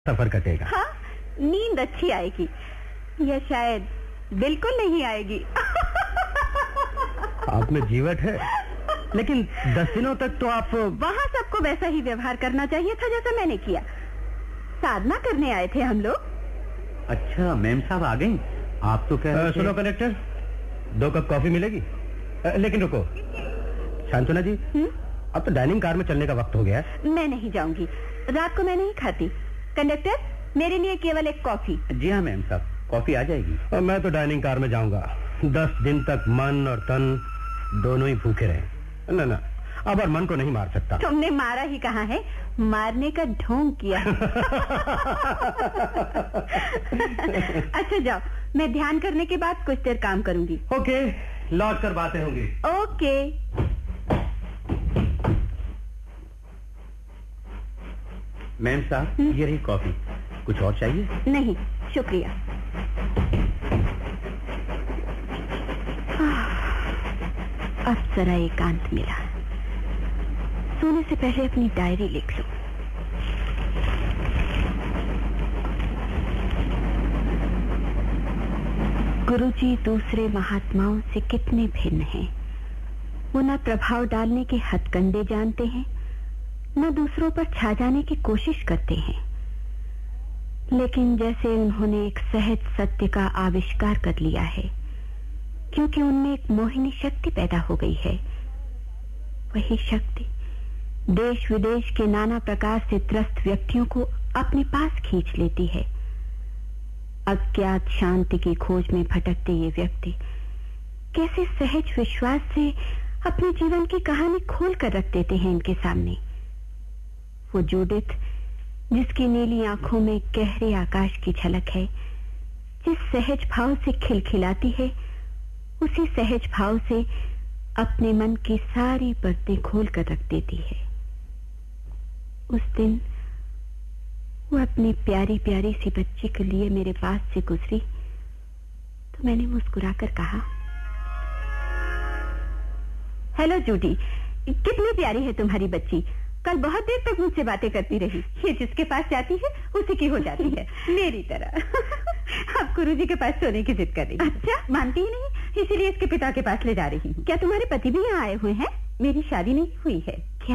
सफर कटेगा। हाँ, नींद अच्छी आएगी या शायद बिल्कुल नहीं आएगी। आप में जीवट है, लेकिन 10 दिनों तक तो आप वहाँ सबको वैसा ही व्यवहार करना चाहिए था जैसा मैंने किया। साधना करने आए थे हम लोग। अच्छा, मेम साहब आ गई। आप तो कह रहे सुनो कलेक्टर, 2 कप कॉफी मिलेगी। लेकिन रुको शांतना जी, अब तो डाइनिंग कार में चलने का वक्त हो गया है। मैं नहीं जाऊंगी, रात को मैं नहीं खाती। कंडक्टर, मेरे लिए केवल एक कॉफी। जी हाँ मैम साहब, कॉफी आ जाएगी। मैं तो डाइनिंग कार में जाऊंगा। 10 दिन तक मन और तन दोनों ही भूखे रहे। ना अब और मन को नहीं मार सकता। तुमने मारा ही कहाँ है, मारने का ढोंग किया। अच्छा जाओ, मैं ध्यान करने के बाद कुछ देर काम करूंगी। ओके, लौट कर बातें होंगी। ओके। मैम साहब, ये रही कॉफी। कुछ और चाहिए? नहीं शुक्रिया। अब जरा एकांत मिला। सोने से पहले अपनी डायरी लिख लूं। गुरुजी दूसरे महात्माओं से कितने भिन्न हैं। वो न प्रभाव डालने के हथकंडे जानते हैं, न दूसरों पर छा जाने की कोशिश करते हैं, लेकिन जैसे उन्होंने एक सहज सत्य का आविष्कार कर लिया है, क्योंकि उनमें एक मोहिनी शक्ति पैदा हो गई है। वही शक्ति देश विदेश के नाना प्रकार से त्रस्त व्यक्तियों को अपने पास खींच लेती है। अज्ञात शांति की खोज में भटकते ये व्यक्ति कैसे सहज विश्वास से अपने जीवन की कहानी खोल कर रख देते हैं इनके सामने। वो जूडिथ, जिसकी नीली आंखों में गहरे आकाश की झलक है, जिस सहज भाव से खिलखिलाती है, उसी सहज भाव से अपने मन की सारी परतें खोल कर रख देती है। उस दिन वो अपनी प्यारी प्यारी सी बच्ची के लिए मेरे पास से गुजरी तो मैंने मुस्कुराकर कहा, हेलो जूडी, कितनी प्यारी है तुम्हारी बच्ची। कल बहुत देर तक मुझसे बातें करती रही। ये जिसके पास जाती है उसी की हो जाती है, मेरी तरह। अब गुरुजी के पास सोने की जिद कर रही है। अच्छा, मानती ही नहीं, इसीलिए इसके पिता के पास ले जा रही हूँ। क्या तुम्हारे पति भी यहाँ आए हुए हैं? मेरी शादी नहीं हुई है। क्या?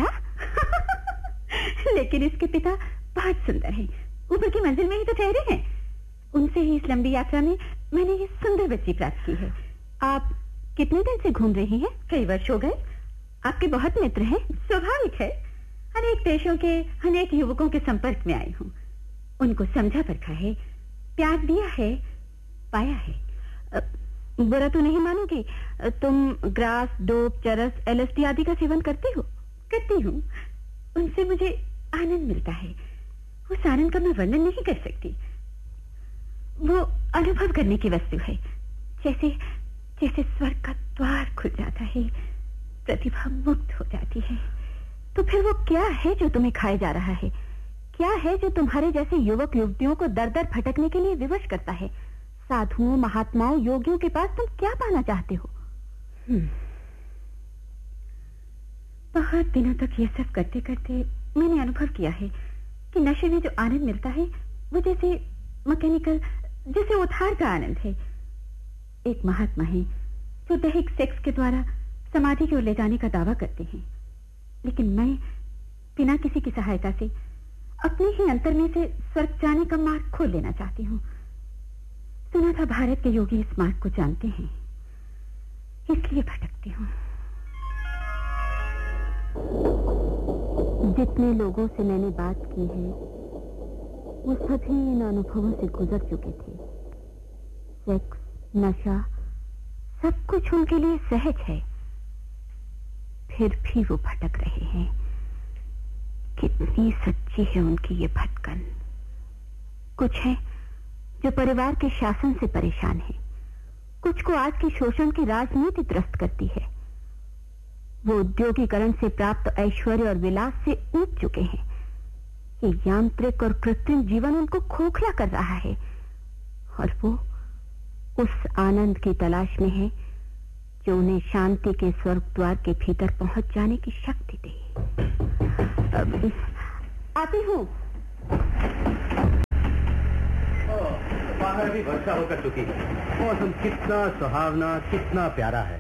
लेकिन इसके पिता बहुत सुंदर हैं, ऊपर की मंजिल में ही तो ठहरे हैं। उनसे ही इस लंबी यात्रा में मैंने ये सुंदर बच्ची प्राप्त की है। आप कितने दिन से घूम रही हैं? कई वर्ष हो गए। आपके बहुत मित्र हैं। स्वाभाविक है, अनेक देशों के अनेक युवकों के संपर्क में आई हूँ। उनको समझा परखा है, प्यार दिया है, पाया है। बुरा तो नहीं मानोगी, तुम ग्रास, डोप, चरस, LSD आदि का सेवन करती हो? करती हूँ। उनसे मुझे आनंद मिलता है। उस आनंद का मैं वर्णन नहीं कर सकती। वो अनुभव करने की वस्तु है, जैसे जैसे स्वर्ग का द्वार खुल जाता है, प्रतिभा मुक्त हो जाती है। तो फिर वो क्या है जो तुम्हें खाए जा रहा है? क्या है जो तुम्हारे जैसे युवक युवतियों को दर दर भटकने के लिए विवश करता है? साधुओं, महात्माओं, योगियों के पास तुम क्या पाना चाहते हो? बहुत दिनों तक ये सब करते करते मैंने अनुभव किया है कि नशे में जो आनंद मिलता है वो जैसे मैकेनिकल, जैसे उधार का आनंद है। एक महात्मा है जो दैहिक सेक्स के द्वारा समाधि की ओर ले जाने का दावा करते हैं, लेकिन मैं बिना किसी की सहायता से अपने ही अंतर में से स्वर्ग जाने का मार्ग खोल लेना चाहती हूँ। सुना था भारत के योगी इस मार्ग को जानते हैं, इसलिए भटकती हूँ। जितने लोगों से मैंने बात की है वो सभी इन अनुभवों से गुजर चुके थे। सेक्स, नशा, सब कुछ उनके लिए सहज है, फिर भी वो भटक रहे हैं। कितनी सच्ची है उनकी ये भटकन। कुछ है जो परिवार के शासन से परेशान है, कुछ को आज के शोषण की राजनीति त्रस्त करती है। वो उद्योगीकरण से प्राप्त ऐश्वर्य और विलास से ऊब चुके हैं। ये यांत्रिक और कृत्रिम जीवन उनको खोखला कर रहा है, और वो उस आनंद की तलाश में है जो उन्हें शांति के स्वर्ग द्वार के भीतर पहुंच जाने की शक्ति दे। आती हूँ। बाहर भी वर्षा होकर चुकी है। मौसम कितना सुहावना, कितना प्यारा है।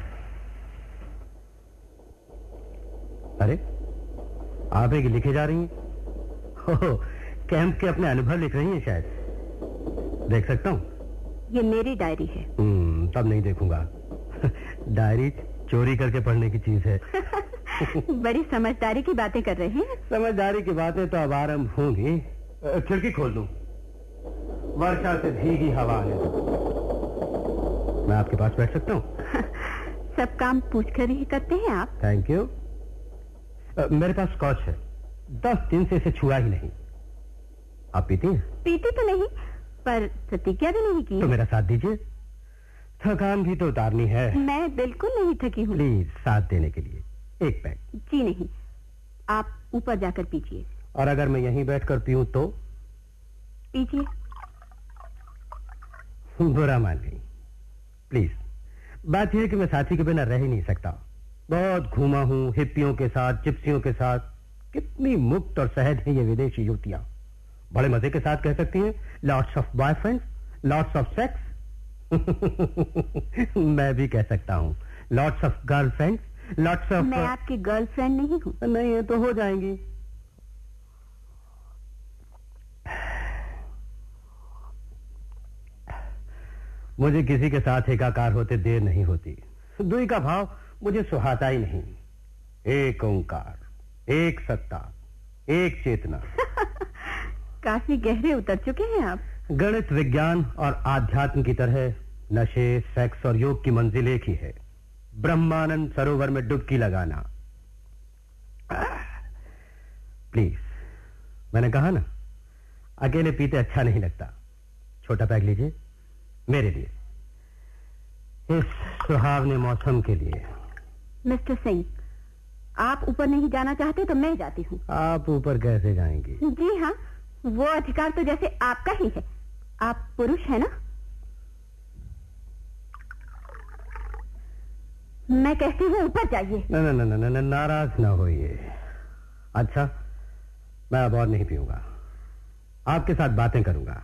अरे आप एक लिखे जा रही हैं? ओह, कैंप के अपने अनुभव लिख रही हैं शायद। देख सकता हूँ? ये मेरी डायरी है। तब नहीं देखूंगा। डायरी चोरी करके पढ़ने की चीज है। बड़ी समझदारी की बातें कर रहे हैं। समझदारी की बातें तो अब आरंभ होंगी। खिड़की खोल दूं, वर्षा से भीगी हवा आने दो। मैं आपके पास बैठ सकता हूँ? सब काम पूछकर ही करते हैं आप। Thank you. मेरे पास स्कॉच है, 10 दिन से इसे छुआ ही नहीं। आप पीती हैं? पीती तो नहीं, पर प्रतिज्ञा भी नहीं की। तो मेरा साथ दीजिए, थकान भी तो उतारनी है। मैं बिल्कुल नहीं थकी हूँ। प्लीज साथ देने के लिए एक पैक। जी नहीं, आप ऊपर जाकर पीजिए। और अगर मैं यहीं बैठकर पीऊं तो? पीजिए। बुरा मान नहीं, प्लीज। बात यह है कि मैं साथी के बिना रह ही नहीं सकता। बहुत घूमा हूं हिप्पियों के साथ, जिप्सियों के साथ। कितनी मुक्त और सहज हैं ये विदेशी युवतियां। बड़े मजे के साथ कह सकती हैं, lots of boyfriends, lots of sex. मैं भी कह सकता हूं, lots of girlfriends, lots of. मैं आपकी गर्लफ्रेंड नहीं हूं। नहीं है तो हो जाएंगी। मुझे किसी के साथ एकाकार होते देर नहीं होती। दुई का भाव मुझे सुहाता ही नहीं। एक ओंकार, एक सत्ता, एक चेतना। काफी गहरे उतर चुके हैं आप। गणित, विज्ञान और आध्यात्म की तरह नशे, सेक्स और योग की मंजिल एक ही है, ब्रह्मानंद सरोवर में डुबकी लगाना। प्लीज, मैंने कहा ना, अकेले पीते अच्छा नहीं लगता। छोटा पैक लीजिए, मेरे लिए, इस सुहावने मौसम के लिए। मिस्टर सिंह, आप ऊपर नहीं जाना चाहते तो मैं जाती हूँ। आप ऊपर कैसे जाएंगी? जी हाँ, वो अधिकार तो जैसे आपका ही है। आप पुरुष है ना? मैं कहती हूँ ऊपर जाइए। न, नाराज ना होइए। अच्छा, मैं अब और नहीं पीऊंगा, आपके साथ बातें करूंगा।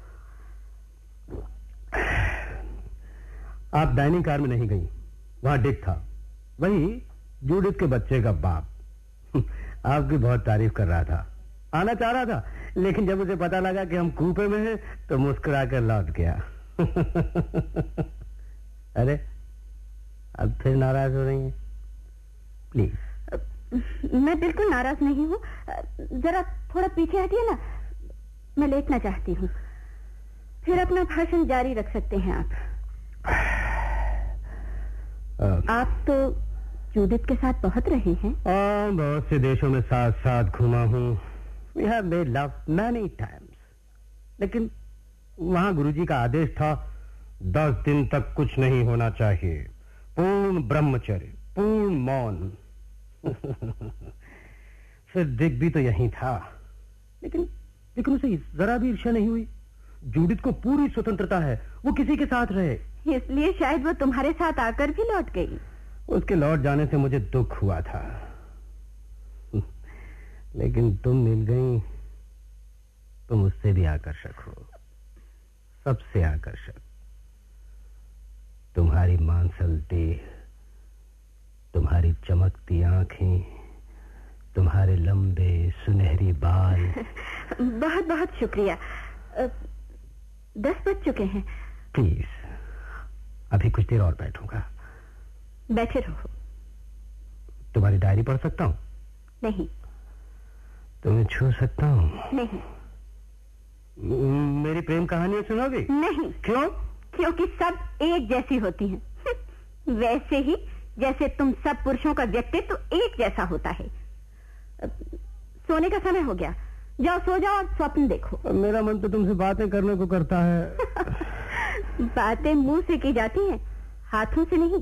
आप डाइनिंग कार में नहीं गई, वहां डिक था, वही जूडिथ के बच्चे का बाप। आपकी बहुत तारीफ कर रहा था, आना चाह रहा था, लेकिन जब उसे पता लगा कि हम कूपे में हैं तो मुस्कुरा कर लौट गया। अरे, अब फिर नाराज हो रही हैं? प्लीज। मैं बिल्कुल नाराज नहीं हूँ। जरा थोड़ा पीछे हटिए ना, मैं लेटना चाहती हूँ। फिर अपना भाषण जारी रख सकते हैं आप। आप तो जूडिथ के साथ बहुत रहे हैं। बहुत से देशों में साथ साथ घूमा हूँ। We have made love many times. लेकिन वहां गुरुजी का आदेश था, 10 दिन तक कुछ नहीं होना चाहिए, पूर्ण ब्रह्मचर्य, पूर्ण मौन। फिर दिख भी तो यही था, लेकिन उसे जरा भी ईर्ष्या नहीं हुई। जूडिथ को पूरी स्वतंत्रता है, वो किसी के साथ रहे। इसलिए शायद वो तुम्हारे साथ आकर भी लौट गई। उसके लौट जाने से मुझे दुख हुआ था, लेकिन तुम मिल गई। तुम उससे भी आकर्षक हो, सबसे आकर्षक। तुम्हारी मांसल देह, तुम्हारी चमकती आंखें, तुम्हारे लंबे सुनहरी बाल। बहुत बहुत शुक्रिया। 10 बज चुके हैं। प्लीज, अभी कुछ देर और बैठूंगा। बैठे रहो। तुम्हारी डायरी पढ़ सकता हूँ? नहीं। तुम्हें छू सकता हूँ? नहीं। मेरी प्रेम कहानियां सुनोगे? नहीं। क्यों? क्योंकि सब एक जैसी होती हैं। वैसे ही जैसे तुम सब पुरुषों का व्यक्तित्व एक जैसा होता है। सोने का समय हो गया, जाओ सो जाओ और स्वप्न देखो। मेरा मन तो तुमसे बातें करने को करता है। बातें मुंह से की जाती हैं, हाथों से नहीं।